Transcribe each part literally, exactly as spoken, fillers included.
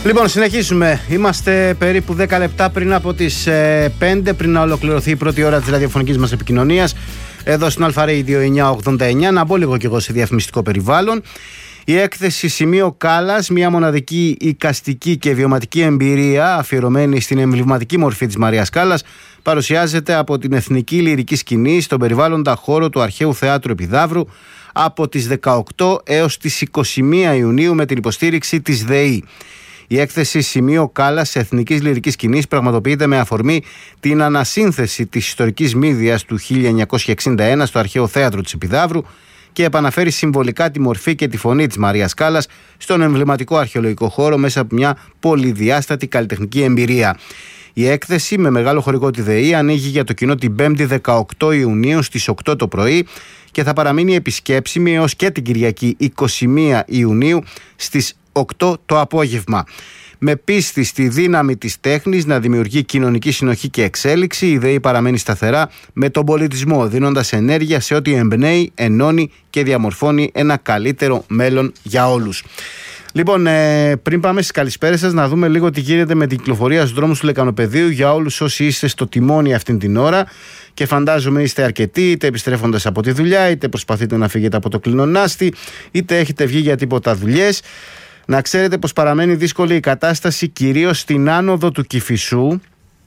Λοιπόν, συνεχίσουμε. Είμαστε περίπου δέκα λεπτά πριν από τις ε, πέντε, πριν να ολοκληρωθεί η πρώτη ώρα της ραδιοφωνικής μας επικοινωνίας εδώ στην Αλφα Radio εννιακόσια ογδόντα εννιά. Να μπω λίγο κι εγώ σε διαφημιστικό περιβάλλον. Η έκθεση Σημείο Κάλλας, μια μοναδική εικαστική και βιωματική εμπειρία αφιερωμένη στην εμβληματική μορφή της Μαρίας Κάλλας, παρουσιάζεται από την Εθνική Λυρική Σκηνή στον περιβάλλοντα χώρο του Αρχαίου Θεάτρου Επιδαύρου από τις δεκαοκτώ έως τις είκοσι μία Ιουνίου με την υποστήριξη της ΔΕΗ. Η έκθεση Σημείο Κάλλας Εθνικής Λυρικής Σκηνής πραγματοποιείται με αφορμή την ανασύνθεση της ιστορικής μύδιας του χίλια εννιακόσια εξήντα ένα στο Αρχαίο Θέατρο της Επιδαύρου και επαναφέρει συμβολικά τη μορφή και τη φωνή της Μαρίας Κάλλας στον εμβληματικό αρχαιολογικό χώρο μέσα από μια πολυδιάστατη καλλιτεχνική εμπειρία. Η έκθεση, με μεγάλο χορηγό τη ΔΕΗ, ανοίγει για το κοινό την πέμπτη δεκαοκτώ Ιουνίου στις οκτώ το πρωί και θα παραμείνει επισκέψιμη έως και την Κυριακή είκοσι μία Ιουνίου στις οκτώ το απόγευμα. Με πίστη στη δύναμη της τέχνης να δημιουργεί κοινωνική συνοχή και εξέλιξη, η ΔΕΗ παραμένει σταθερά με τον πολιτισμό, δίνοντας ενέργεια σε ό,τι εμπνέει, ενώνει και διαμορφώνει ένα καλύτερο μέλλον για όλους. Λοιπόν, ε, πριν πάμε στις καλησπέρες σας, να δούμε λίγο τι γίνεται με την κυκλοφορία στους δρόμους του Λεκανοπεδίου για όλους όσοι είστε στο τιμόνι αυτήν την ώρα. Και φαντάζομαι είστε αρκετοί, είτε επιστρέφοντας από τη δουλειά, είτε προσπαθείτε να φύγετε από το κλινονάστη, είτε έχετε βγει για τίποτα δουλειές. Να ξέρετε πως παραμένει δύσκολη η κατάσταση κυρίως στην άνοδο του Κηφισού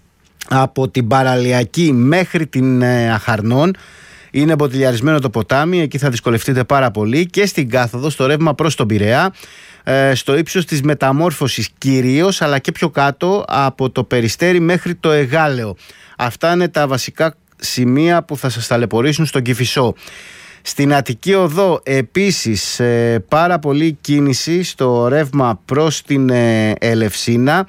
από την Παραλιακή μέχρι την ε, Αχαρνών. Είναι μποτιλιαρισμένο το ποτάμι, εκεί θα δυσκολευτείτε πάρα πολύ, και στην κάθοδο στο ρεύμα προς τον Πειραιά, ε, στο ύψος της Μεταμόρφωσης κυρίως, αλλά και πιο κάτω από το Περιστέρι μέχρι το Εγάλεο. Αυτά είναι τα βασικά σημεία που θα σας ταλαιπωρήσουν στον Κηφισό. Στην Αττική Οδό επίσης ε, πάρα πολύ κίνηση στο ρεύμα προς την ε, Ελευσίνα,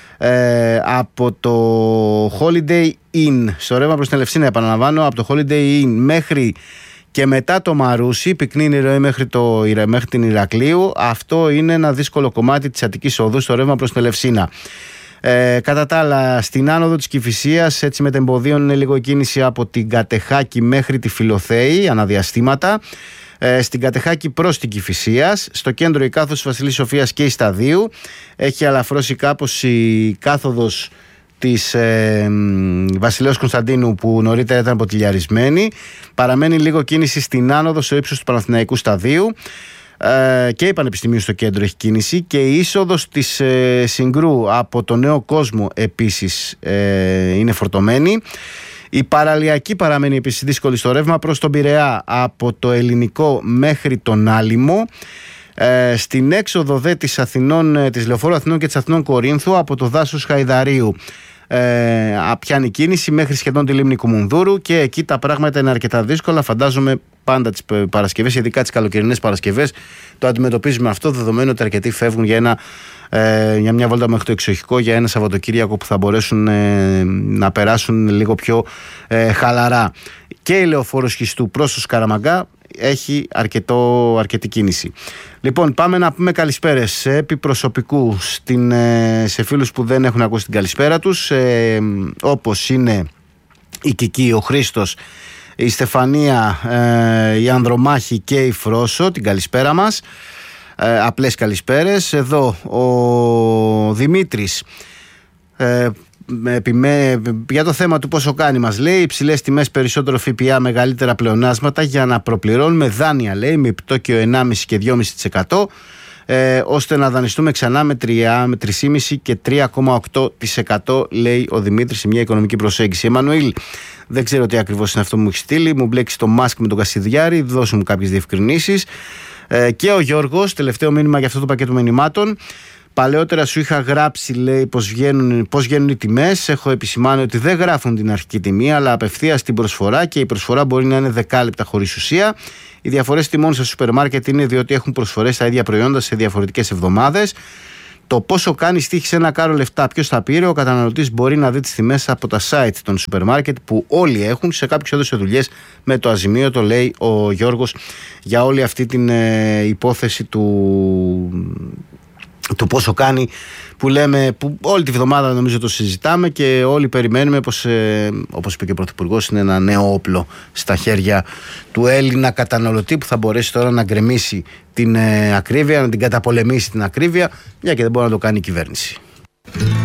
ε, από το Holiday Inn, στο ρεύμα προς την Ελευσίνα επαναλαμβάνω, από το Holiday Inn μέχρι και μετά το Μαρούσι, πυκνή είναι η ροή μέχρι, το, μέχρι την Ηρακλείου. Αυτό είναι ένα δύσκολο κομμάτι της Αττικής Οδού στο ρεύμα προς την Ελευσίνα. Ε, κατά τα άλλα, στην άνοδο της Κηφισίας, έτσι μετεμποδίων, είναι λίγο κίνηση από την Κατεχάκη μέχρι τη Φιλοθέη αναδιαστήματα. Ε, στην Κατεχάκη προς την Κηφισίας, στο κέντρο η κάθοδος Βασιλής Σοφίας και η Σταδίου. Έχει αλαφρώσει κάπως η κάθοδος της ε, Βασιλέως Κωνσταντίνου που νωρίτερα ήταν ποτηλιαρισμένη. Παραμένει λίγο κίνηση στην άνοδο στο ύψος του Παναθηναϊκού Σταδίου. Και η Πανεπιστημίου στο κέντρο έχει κίνηση, και η είσοδος της ε, Συγκρού από το Νέο Κόσμο επίσης ε, είναι φορτωμένη. Η Παραλιακή παραμένει επίσης δύσκολη στο ρεύμα προς τον Πειραιά από το Ελληνικό μέχρι τον Άλυμο. Ε, στην έξοδο δε της, Αθηνών, της Λεωφόρου Αθηνών και της Αθηνών Κορίνθου από το δάσος Χαϊδαρίου ε, πιάνει κίνηση μέχρι σχεδόν τη λίμνη Κουμουνδούρου, και εκεί τα πράγματα είναι αρκετά δύσκολα. Φαντάζομαι πάντα τις Παρασκευές, ειδικά τις καλοκαιρινές Παρασκευές, το αντιμετωπίζουμε αυτό, δεδομένου ότι αρκετοί φεύγουν για, ένα, ε, για μια βόλτα μέχρι το εξοχικό, για ένα Σαββατοκύριακο που θα μπορέσουν ε, να περάσουν λίγο πιο ε, χαλαρά. Και η Λεωφόρος Χιστού προς το Σκαραμαγκά έχει αρκετό, αρκετή κίνηση. Λοιπόν, πάμε να πούμε καλησπέρες επί προσωπικού στην, ε, σε φίλους που δεν έχουν ακούσει την καλησπέρα τους, ε, όπως είναι η Κική, ο Χρήστος, η Στεφανία, ε, η Ανδρομάχη και η Φρόσο. Την καλησπέρα μας, ε, απλές καλησπέρες. Εδώ ο Δημήτρης, ε, με, για το θέμα του πόσο κάνει, μας λέει: υψηλές τιμές, περισσότερο ΦΠΑ, μεγαλύτερα πλεονάσματα για να προπληρώνουμε δάνεια, λέει, με επιτόκιο ενάμιση και δυόμιση τοις εκατό, ε, ώστε να δανειστούμε ξανά με τρία κόμμα πέντε και τρία κόμμα οκτώ τοις εκατό, λέει ο Δημήτρης, σε μια οικονομική προσέγγιση. Εμμανουήλ, δεν ξέρω τι ακριβώς είναι αυτό που μου έχει στείλει, μου μπλέξει το Μάσκ με τον Κασιδιάρη, δώσου μου κάποιες διευκρινήσεις. Ε, και ο Γιώργος, τελευταίο μήνυμα για αυτό το πακέτο μηνυμάτων. Παλαιότερα σου είχα γράψει, λέει, πώς βγαίνουν, πώς βγαίνουν οι τιμές. Έχω επισημάνει ότι δεν γράφουν την αρχική τιμή, αλλά απευθείας την προσφορά, και η προσφορά μπορεί να είναι δεκάλεπτα χωρίς ουσία. Οι διαφορές τιμών στα σούπερ μάρκετ είναι διότι έχουν προσφορές στα ίδια προϊόντα σε διαφορετικές εβδομάδες. Το πόσο κάνει στοίχησε ένα κάρο λεφτά, ποιος θα πήρε, ο καταναλωτής μπορεί να δει τις τιμές από τα site των σούπερ μάρκετ που όλοι έχουν. Σε κάποιους έδωσε δουλειές με το αζημίωτο, λέει ο Γιώργος, για όλη αυτή την ε, υπόθεση του. το πόσο κάνει, που λέμε, που όλη τη βδομάδα νομίζω το συζητάμε και όλοι περιμένουμε πως, ε, όπως είπε και ο Πρωθυπουργός, είναι ένα νέο όπλο στα χέρια του Έλληνα καταναλωτή που θα μπορέσει τώρα να γκρεμίσει την ε, ακρίβεια, να την καταπολεμήσει την ακρίβεια, μια και δεν μπορεί να το κάνει η κυβέρνηση.